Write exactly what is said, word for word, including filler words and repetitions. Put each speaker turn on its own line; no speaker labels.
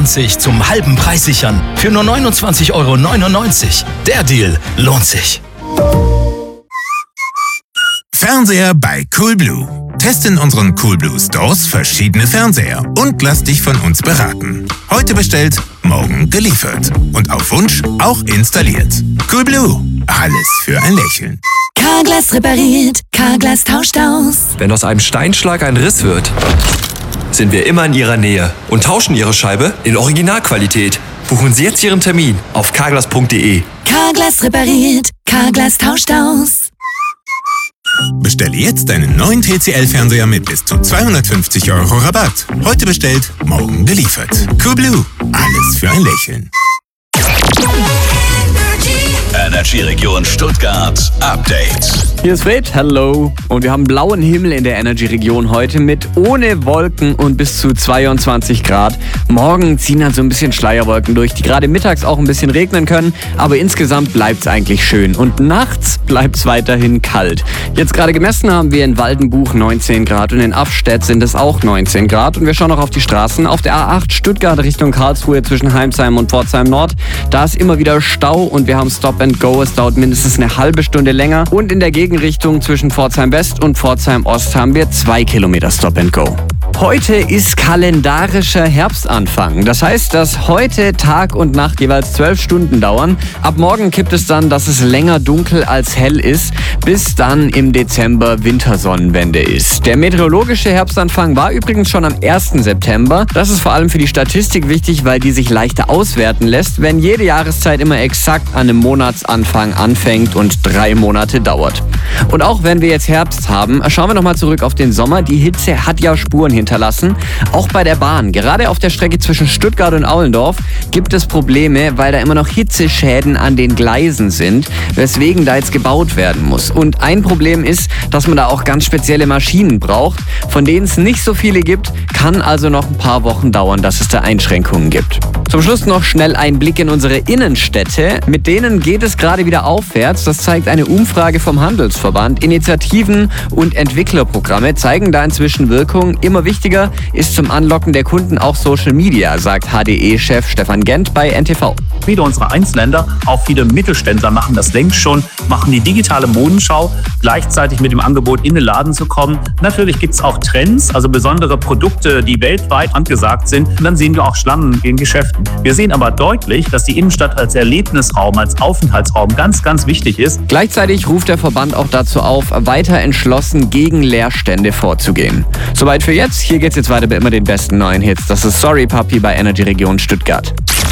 zwanzig zum halben Preis sichern. Für nur neunundzwanzig Euro neunundneunzig. Der Deal lohnt sich.
Fernseher bei Coolblue. Teste in unseren Coolblue Stores verschiedene Fernseher und lass dich von uns beraten. Heute bestellt, morgen geliefert. Und auf Wunsch auch installiert. Coolblue. Alles für ein Lächeln.
Carglass repariert, Carglass tauscht aus.
Wenn aus einem Steinschlag ein Riss wird, sind wir immer in Ihrer Nähe und tauschen Ihre Scheibe in Originalqualität. Buchen Sie jetzt Ihren Termin auf carglass punkt de.
Carglass repariert, Carglass tauscht aus.
Bestelle jetzt deinen neuen T C L-Fernseher mit bis zu zweihundertfünfzig Euro Rabatt. Heute bestellt, morgen geliefert. Coolblue. Alles für ein Lächeln.
Energy Region Stuttgart Update.
Hier ist Fred, hello. Und wir haben blauen Himmel in der Energy Region heute mit ohne Wolken und bis zu zweiundzwanzig Grad. Morgen ziehen dann so ein bisschen Schleierwolken durch, die gerade mittags auch ein bisschen regnen können. Aber insgesamt bleibt es eigentlich schön. Und nachts bleibt es weiterhin kalt. Jetzt gerade gemessen haben wir in Waldenbuch neunzehn Grad und in Afstedt sind es auch neunzehn Grad. Und wir schauen noch auf die Straßen. Auf der A acht Stuttgart Richtung Karlsruhe zwischen Heimsheim und Pforzheim Nord. Da ist immer wieder Stau und wir haben Stop and Go. Es dauert mindestens eine halbe Stunde länger. Und in der Gegenrichtung zwischen Pforzheim West und Pforzheim Ost haben wir zwei Kilometer Stop and Go. Heute ist kalendarischer Herbstanfang. Das heißt, dass heute Tag und Nacht jeweils zwölf Stunden dauern. Ab morgen kippt es dann, dass es länger dunkel als hell ist, bis dann im Dezember Wintersonnenwende ist. Der meteorologische Herbstanfang war übrigens schon am ersten September. Das ist vor allem für die Statistik wichtig, weil die sich leichter auswerten lässt, wenn jede Jahreszeit immer exakt an einem Monatsanfang anfängt und drei Monate dauert. Und auch wenn wir jetzt Herbst haben, schauen wir nochmal zurück auf den Sommer. Die Hitze hat ja Spuren hinterlassen. Auch bei der Bahn. Gerade auf der Strecke zwischen Stuttgart und Aulendorf gibt es Probleme, weil da immer noch Hitzeschäden an den Gleisen sind, weswegen da jetzt gebaut werden muss. Und ein Problem ist, dass man da auch ganz spezielle Maschinen braucht, von denen es nicht so viele gibt, kann also noch ein paar Wochen dauern, dass es da Einschränkungen gibt. Zum Schluss noch schnell ein Blick in unsere Innenstädte. Mit denen geht es gerade wieder aufwärts. Das zeigt eine Umfrage vom Handelsverband. Initiativen und Entwicklerprogramme zeigen da inzwischen Wirkung. Immer wichtiger ist zum Anlocken der Kunden auch Social Media, sagt H D E-Chef Stefan Gent bei N T V.
Viele unserer Einzelhändler, auch viele Mittelständler machen das längst schon, machen die digitale Modenschau, gleichzeitig mit dem Angebot in den Laden zu kommen. Natürlich gibt es auch Trends, also besondere Produkte, die weltweit angesagt sind. Und dann sehen wir auch Schlangen in Geschäften. Wir sehen aber deutlich, dass die Innenstadt als Erlebnisraum, als Aufenthaltsraum ganz, ganz wichtig ist.
Gleichzeitig ruft der Verband auch dazu auf, weiter entschlossen gegen Leerstände vorzugehen. Soweit für jetzt. Hier geht's jetzt weiter bei immer den besten neuen Hits. Das ist Sorry Puppy bei Energy Region Stuttgart.